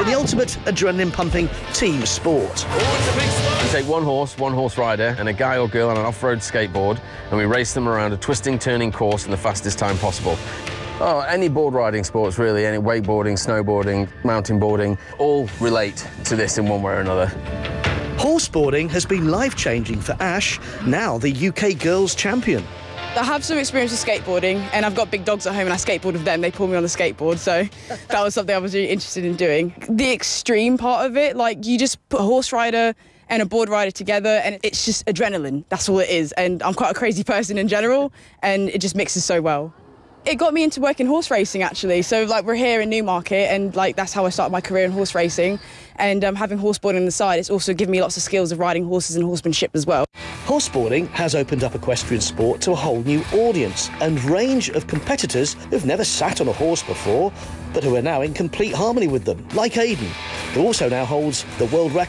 the ultimate adrenaline-pumping team sport. We take one horse rider, and a guy or girl on an off-road skateboard, and we race them around a twisting, turning course in the fastest time possible. Oh, any board riding sports really, any wakeboarding, snowboarding, mountain boarding, all relate to this in one way or another. Horseboarding has been life-changing for Ash, now the UK girls champion. I have some experience with skateboarding, and I've got big dogs at home and I skateboard with them. They pull me on the skateboard, so that was something I was really interested in doing. The extreme part of it, like you just put a horse rider and a board rider together and it's just adrenaline. That's all it is. And I'm quite a crazy person in general, and it just mixes so well. It got me into working horse racing, actually. So, like, we're here in Newmarket, and, like, that's how I started my career in horse racing. And having horseboarding on the side, it's also given me lots of skills of riding horses and horsemanship as well. Horseboarding has opened up equestrian sport to a whole new audience and range of competitors who've never sat on a horse before, but who are now in complete harmony with them, like Aidan, who also now holds the world record